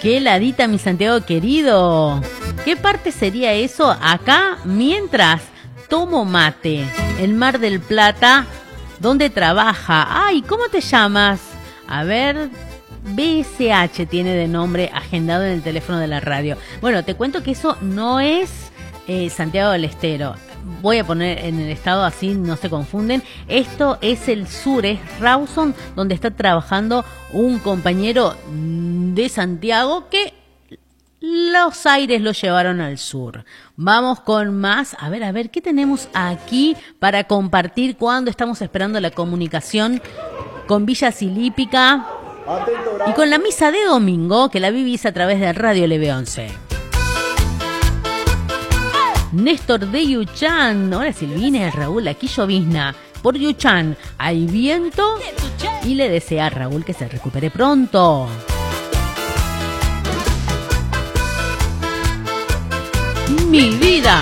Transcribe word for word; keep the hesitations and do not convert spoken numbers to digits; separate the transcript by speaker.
Speaker 1: Qué heladita, mi Santiago querido. ¿Qué parte sería eso? Acá, mientras tomo mate, el Mar del Plata, ¿dónde trabaja? Ay, ¿cómo te llamas? A ver, B S H tiene de nombre agendado en el teléfono de la radio. Bueno, te cuento que eso no es eh, Santiago del Estero. Voy a poner en el estado así no se confunden. Esto es el sur, es Rawson, donde está trabajando un compañero de Santiago que los aires lo llevaron al sur. Vamos con más. A ver, a ver, ¿qué tenemos aquí para compartir cuando estamos esperando la comunicación con Villa Silípica y con la misa de domingo que la vivís a través de Radio L B once? Néstor de Yuchán, hola Silvina, Raúl, aquí llovizna. Por Yuchán hay viento y le desea a Raúl que se recupere pronto. Mi vida.